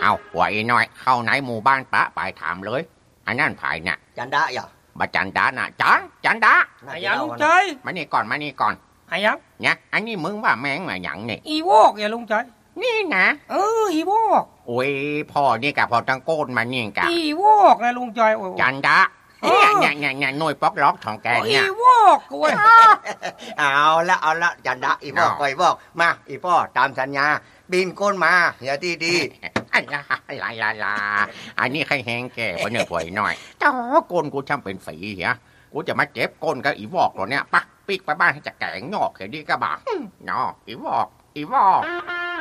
เอาหัวไอ้น้อยเข้าไหนหมู่บ้านปะไปถามเลยอันนั่นไผ่เนี่ยจันดาอย่าบาจันดาน่ะจันดาไอ้ยังลุงใจมานี่ก่อนไอ้ยังเนี่ยอันนี้มึงว่าแมงมาหยังเนี่ยอีวอกอย่าลุงใจนี่นะอีวอกโอ้ยพ่อนี่กะพอตังโกนมานี่กะอีวอกนะลุงใจโอ้ยจันดาเนี่ยหน่วยป๊อกล็อกของแกเนี่ยอีวอกโอ้ยเอาละจันดาอีพ่อคอยบอกมาอีพ่อตามสัญญาบินก้นมาอย่าดีลาอันนี้ใครแหงแกวะเนี่ยป่วยหน่อยเจ้าก้นกูช่างเป็นฝีเหี้ยกูจะมาเจ็บก้นกับอีวอกตัวเนี้ยปะปิ๊กไปบ้านให้จะแกงงอกแค่นี้ก็บ่าเนาะอีวอก